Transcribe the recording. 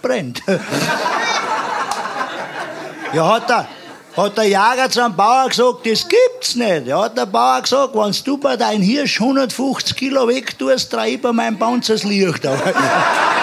abbrennt. Ja, hat der Jäger zum Bauer gesagt, das gibt's nicht. Ja, hat der Bauer gesagt, wenn du bei deinem Hirsch 150 Kilo wegtust, treib ich bei meinem Panzer das Licht auf.